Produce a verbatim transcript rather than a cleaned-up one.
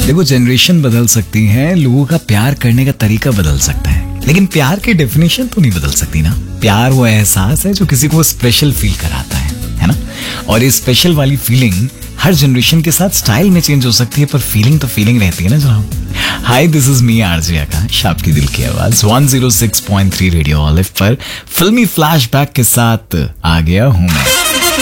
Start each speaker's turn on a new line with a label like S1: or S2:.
S1: देखो, जनरेशन बदल सकती है, लोगों का प्यार करने का तरीका बदल सकता है, लेकिन प्यार की डेफिनेशन तो नहीं बदल सकती ना। प्यार वो एहसास है जो किसी को स्पेशल फील कराता है है ना। और ये स्पेशल वाली फीलिंग हर जनरेशन के साथ स्टाइल में चेंज हो सकती है, पर फीलिंग तो फीलिंग रहती है ना जनाब। हाय, दिस इज मी आरजे आकाश, आपकी दिल की आवाज एक सौ छह पॉइंट तीन रेडियो ऑलिव पर फिल्मी फ्लैशबैक के साथ आ गया हूं मैं।